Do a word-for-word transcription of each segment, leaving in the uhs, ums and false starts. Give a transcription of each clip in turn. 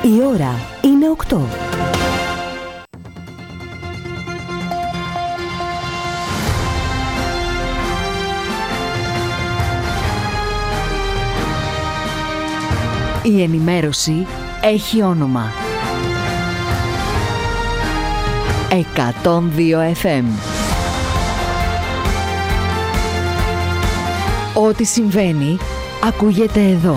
Η ώρα είναι οκτώ. Η ενημέρωση έχει όνομα. εκατόν δύο εφ εμ. Ό,τι συμβαίνει, ακούγεται εδώ.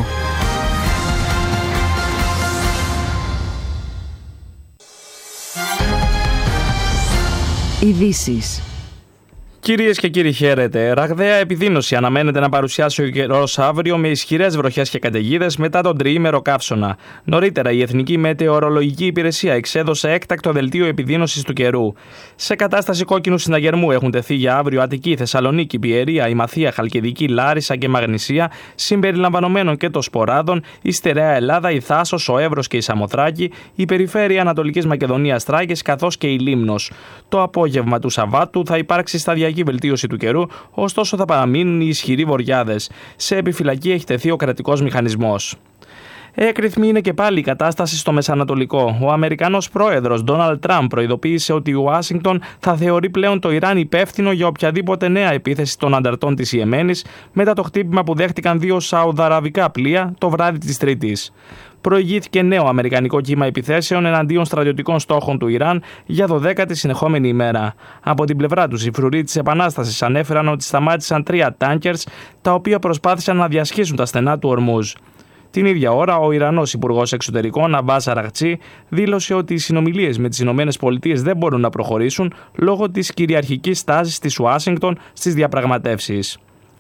Ειδήσεις. Κυρίες και κύριοι, χαίρετε. Ραγδαία επιδείνωση αναμένεται να παρουσιάσει ο καιρός αύριο με ισχυρές βροχές και καταιγίδες μετά τον τριήμερο καύσωνα. Νωρίτερα, η Εθνική Μετεωρολογική Υπηρεσία εξέδωσε έκτακτο δελτίο επιδείνωσης του καιρού. Σε κατάσταση κόκκινου συναγερμού έχουν τεθεί για αύριο Αττική, Θεσσαλονίκη, Πιερία, Ημαθία, Χαλκιδική, Λάρισα και Μαγνησία, συμπεριλαμβανομένων και των Σποράδων, η Στερεά Ελλάδα, η Θάσος, ο Εύρος και η Σαμοθράκη, η Περιφέρεια Ανατολικής Μακεδονίας Θράκης καθώς και η Λίμνος. Το απόγευμα του Σαββάτου θα υπάρξει σταδιακή βελτίωση του καιρού, ωστόσο θα παραμείνουν οι ισχυροί βοριάδες. Σε επιφυλακή έχει τεθεί ο κρατικός μηχανισμός. Έκρηθμη είναι και πάλι η κατάσταση στο Μεσανατολικό. Ο Αμερικανός πρόεδρος Ντόναλντ Τραμπ προειδοποίησε ότι η Ουάσιγκτον θα θεωρεί πλέον το Ιράν υπεύθυνο για οποιαδήποτε νέα επίθεση των ανταρτών της Ιεμένης μετά το χτύπημα που δέχτηκαν δύο σαουδαραβικά πλοία το βράδυ της Τρίτης. Προηγήθηκε νέο αμερικανικό κύμα επιθέσεων εναντίον στρατιωτικών στόχων του Ιράν για δωδέκατη συνεχόμενη ημέρα. Από την πλευρά τους, οι φρουροί της Επανάστασης ανέφεραν ότι σταμάτησαν τρία τάνκερς τα οποία προσπάθησαν να διασχίσουν τα στενά του Ορμούζ. Την ίδια ώρα, ο Ιρανός Υπουργός Εξωτερικών Αμπάς Αραγτσί δήλωσε ότι οι συνομιλίες με τις Ηνωμένες Πολιτείες δεν μπορούν να προχωρήσουν λόγω της κυριαρχικής στάσης της Ουάσιγκτον στις διαπραγματεύσεις.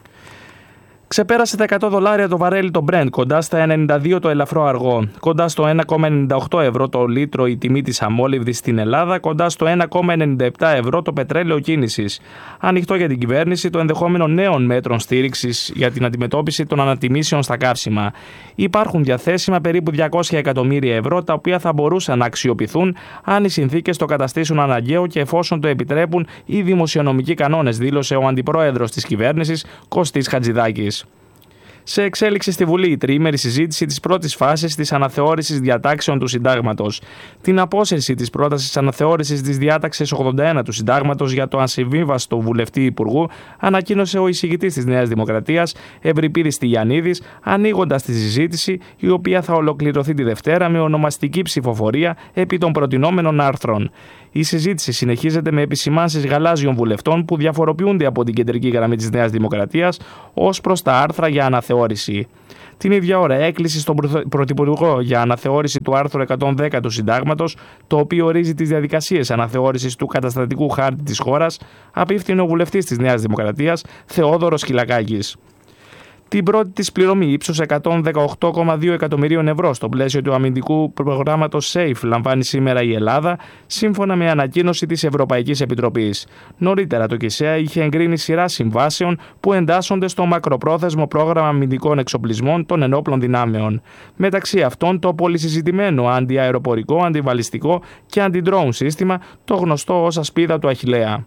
Ξεπέρασε τα εκατό δολάρια το βαρέλι το Brent, κοντά στα ενενήντα δύο το ελαφρό αργό, κοντά στο ένα κόμμα ενενήντα οκτώ ευρώ το λίτρο η τιμή της αμόλυβδης στην Ελλάδα, κοντά στο ένα κόμμα ενενήντα επτά ευρώ το πετρέλαιο κίνησης. Ανοιχτό για την κυβέρνηση το ενδεχόμενο νέων μέτρων στήριξης για την αντιμετώπιση των ανατιμήσεων στα καύσιμα. Υπάρχουν διαθέσιμα περίπου διακόσια εκατομμύρια ευρώ, τα οποία θα μπορούσαν να αξιοποιηθούν αν οι συνθήκες το καταστήσουν αναγκαίο και εφόσον το επιτρέπουν οι δημοσιονομικοί κανόνες, δήλωσε ο αντιπρόεδρος της κυβέρνησης Κωστής Χατζηδάκης. Σε εξέλιξη στη Βουλή η τριήμερη συζήτηση της πρώτης φάσης της αναθεώρησης διατάξεων του Συντάγματος. Την απόσυρση της πρότασης αναθεώρησης της διάταξης ογδόντα ένα του Συντάγματος για το ασυμβίβαστο βουλευτή υπουργού ανακοίνωσε ο εισηγητής της Νέας Δημοκρατίας, Ευρυπίδης Τηγιαννίδης, ανοίγοντας τη συζήτηση, η οποία θα ολοκληρωθεί τη Δευτέρα με ονομαστική ψηφοφορία επί των προτινόμενων άρθρων. Η συζήτηση συνεχίζεται με επισημάνσεις γαλάζιων βουλευτών που διαφοροποιούνται από την κεντρική γραμμή της Νέας Δημοκρατίας ως προς τα άρθρα για αναθεώρηση. Την ίδια ώρα, έκκληση στον Πρωθυπουργό για αναθεώρηση του άρθρου εκατόν δέκα του Συντάγματος, το οποίο ορίζει τις διαδικασίες αναθεώρησης του καταστατικού χάρτη της χώρας, απίφθινε ο βουλευτής της Νέας Δημοκρατίας, Θεόδωρος Κυλακάκης. Την πρώτη της πληρωμή ύψους εκατόν δεκαοκτώ κόμμα δύο εκατομμυρίων ευρώ στο πλαίσιο του αμυντικού προγράμματος SAFE λαμβάνει σήμερα η Ελλάδα, σύμφωνα με ανακοίνωση της Ευρωπαϊκής Επιτροπής. Νωρίτερα το ΚΙΣΕΑ είχε εγκρίνει σειρά συμβάσεων που εντάσσονται στο μακροπρόθεσμο πρόγραμμα αμυντικών εξοπλισμών των ενόπλων δυνάμεων. Μεταξύ αυτών το πολυσυζητημένο αντιαεροπορικό, αντιβαλιστικό και αντι-drone σύστημα, το γνωστό ως ασπίδα του Αχιλλέα.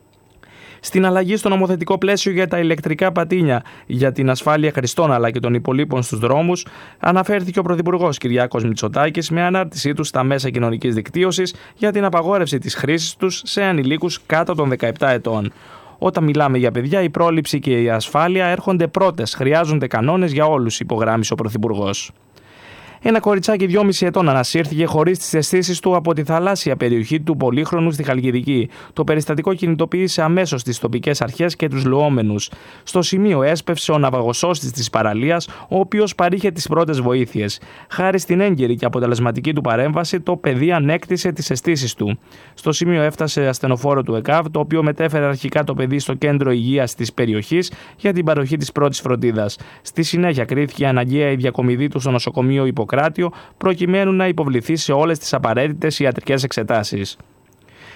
Στην αλλαγή στο νομοθετικό πλαίσιο για τα ηλεκτρικά πατίνια για την ασφάλεια χρηστών αλλά και των υπολείπων στους δρόμους, αναφέρθηκε ο Πρωθυπουργός Κυριάκος Μητσοτάκης με ανάρτησή του στα μέσα κοινωνικής δικτύωσης για την απαγόρευση της χρήσης τους σε ανηλίκους κάτω των δεκαεπτά ετών. Όταν μιλάμε για παιδιά, η πρόληψη και η ασφάλεια έρχονται πρώτες. Χρειάζονται κανόνες για όλους, υπογράμμισε ο Πρωθυπουργός. Ένα κοριτσάκι δυόμισι ετών ανασύρθηκε χωρίς τις αισθήσεις του από τη θαλάσσια περιοχή του Πολύχρονου στη Χαλκιδική. Το περιστατικό κινητοποίησε αμέσως τις τοπικές αρχές και τους λουόμενους. Στο σημείο έσπευσε ο ναυαγοσώστης της παραλίας, ο οποίος παρήχε τις πρώτες βοήθειες. Χάρη στην έγκαιρη και αποτελεσματική του παρέμβαση, το παιδί ανέκτησε τις αισθήσεις του. Στο σημείο έφτασε ασθενοφόρο του ΕΚΑΒ, το οποίο μετέφερε αρχικά το παιδί στο κέντρο υγείας της περιοχής για την παροχή της πρώτης φροντίδας. Στη συνέχεια κρίθηκε αναγκαία η διακομιδή του στο νοσοκομείο Ιπποκράτιο, προκειμένου να υποβληθεί σε όλες τις απαραίτητες ιατρικές εξετάσεις.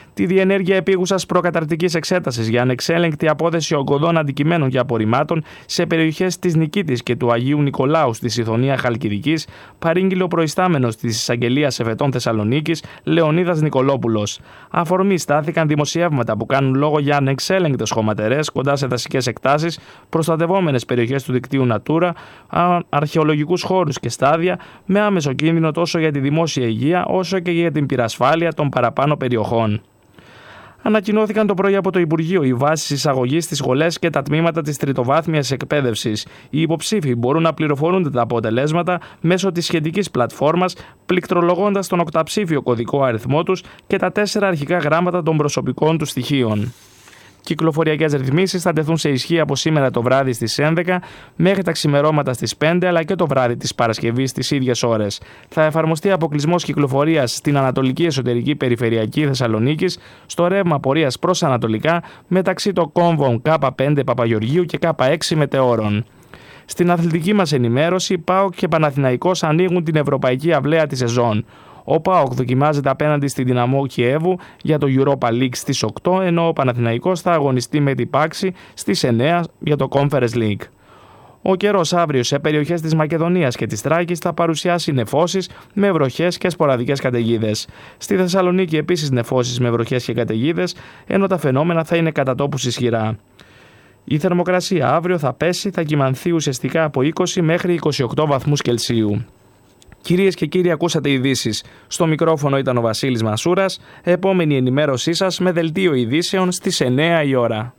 τη διενέργεια επίγουσας προκαταρκτικής εξέτασης για ανεξέλεγκτη απόδεση ογκωδών αντικειμένων και απορριμμάτων σε περιοχές της Νικήτης και του Αγίου Νικολάου στη Συθωνία Χαλκιδικής, παρήγγειλε ο προϊστάμενος της Εισαγγελίας Εφετών Θεσσαλονίκης, Λεωνίδας Νικολόπουλος. Αφορμή στάθηκαν δημοσιεύματα που κάνουν λόγο για ανεξέλεγκτες χωματερές κοντά σε δασικές εκτάσεις, προστατευόμενες περιοχές του δικτύου Natura, αρχαιολογικούς χώρους και στάδια, με άμεσο κίνδυνο τόσο για τη δημόσια υγεία όσο και για την πυρασφάλεια των παραπάνω περιοχών. Ανακοινώθηκαν το πρωί από το Υπουργείο οι βάσεις εισαγωγής στις σχολές και τα τμήματα της τριτοβάθμιας εκπαίδευσης. Οι υποψήφοι μπορούν να πληροφορούνται τα αποτελέσματα μέσω της σχετικής πλατφόρμας, πληκτρολογώντας τον οκταψήφιο κωδικό αριθμό τους και τα τέσσερα αρχικά γράμματα των προσωπικών του στοιχείων. Κυκλοφοριακές ρυθμίσεις θα τεθούν σε ισχύ από σήμερα το βράδυ στις έντεκα μέχρι τα ξημερώματα στις πέντε, αλλά και το βράδυ της Παρασκευής στις ίδιες ώρες. Θα εφαρμοστεί αποκλεισμός κυκλοφορίας στην Ανατολική Εσωτερική Περιφερειακή Θεσσαλονίκης, στο ρεύμα πορείας προς Ανατολικά μεταξύ των κόμβων Κ πέντε Παπαγεωργίου και Κ έξι Μετεώρων. Στην αθλητική μας ενημέρωση, ΠΑΟΚ και Παναθηναϊκός ανοίγουν την Ευρωπαϊκή Αυλαία της σεζόν. Ο ΠΑΟΚ δοκιμάζεται απέναντι στη Δυναμό Κιέβου για το Europa League στις οκτώ, ενώ ο Παναθηναϊκός θα αγωνιστεί με την Πάξη στις εννέα για το Conference League. Ο καιρός αύριο σε περιοχές της Μακεδονίας και της Θράκης θα παρουσιάσει νεφώσεις με βροχές και σποραδικές καταιγίδες. Στη Θεσσαλονίκη επίσης νεφώσεις με βροχές και καταιγίδες, ενώ τα φαινόμενα θα είναι κατά τόπους ισχυρά. Η θερμοκρασία αύριο θα πέσει, θα κυμανθεί ουσιαστικά από είκοσι μέχρι είκοσι οκτώ βαθμούς Κελσίου. Κυρίες και κύριοι, ακούσατε ειδήσεις. Στο μικρόφωνο ήταν ο Βασίλης Μασούρας. Επόμενη ενημέρωσή σας με δελτίο ειδήσεων στις εννέα η ώρα.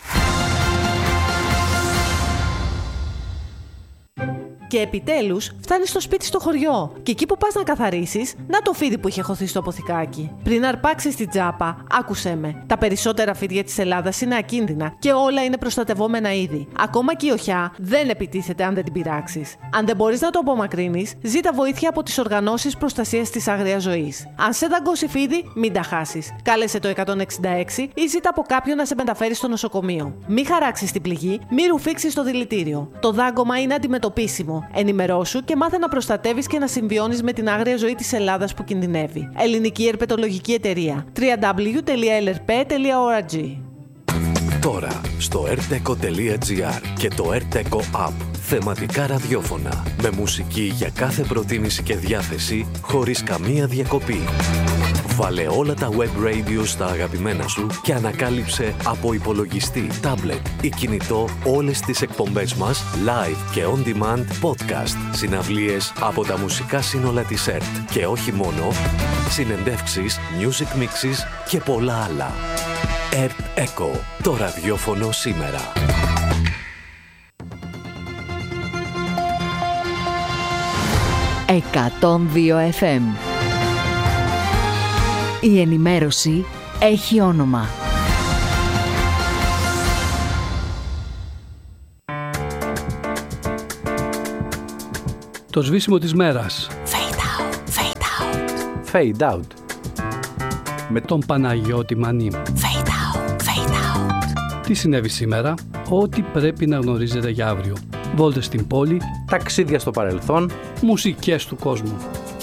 Και επιτέλους φτάνεις στο σπίτι στο χωριό. Και εκεί που πας να καθαρίσεις, να το φίδι που είχε χωθεί στο αποθηκάκι. Πριν αρπάξεις την τσάπα, άκουσέ με. Τα περισσότερα φίδια της Ελλάδας είναι ακίνδυνα και όλα είναι προστατευόμενα είδη. Ακόμα και η οχιά δεν επιτίθεται αν δεν την πειράξεις. Αν δεν μπορείς να το απομακρύνεις, ζήτα βοήθεια από τις οργανώσεις προστασίας της άγριας ζωής. Αν σε δαγκώσει φίδι, μην τα χάσεις. Κάλεσε το εκατόν εξήντα έξι ή ζήτα από κάποιον να σε μεταφέρει στο νοσοκομείο. Μην χαράξεις την πληγή, μην ρουφήξεις το δηλητήριο. Το δάγκωμα είναι αντιμετωπίσιμο. Ενημερώσου και μάθε να προστατεύεις και να συμβιώνεις με την άγρια ζωή της Ελλάδας που κινδυνεύει. Ελληνική Ερπετολογική Εταιρεία. double-u double-u double-u τελεία ελ ερ πι τελεία ο αρ τζι. Τώρα στο erteco τελεία τζι άρ και το Erteco App. Θεματικά ραδιόφωνα με μουσική για κάθε προτίμηση και διάθεση χωρίς καμία διακοπή. Βάλε όλα τα web radio στα αγαπημένα σου και ανακάλυψε από υπολογιστή, τάμπλετ ή κινητό όλες τις εκπομπές μας live και on demand podcast, συναυλίες από τα μουσικά σύνολα της ΕΡΤ και όχι μόνο, συνεντεύξεις, music mixes και πολλά άλλα. Erteco, το ραδιόφωνο σήμερα. εκατόν δύο εφ εμ. Η ενημέρωση έχει όνομα. Το σβήσιμο της μέρας. Fade out, fade out. Fade out. Με τον Παναγιώτη Μανί. Fade out, fade out. Τι συνέβη σήμερα? Ό,τι πρέπει να γνωρίζετε για αύριο. Βόλτες στην πόλη. Ταξίδια στο παρελθόν. Μουσικές του κόσμου.